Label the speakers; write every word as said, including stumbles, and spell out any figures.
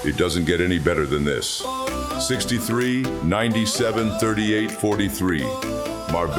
Speaker 1: It doesn't get any better than this. sixty-three, ninety-seven, thirty-eight, forty-three. Marbella.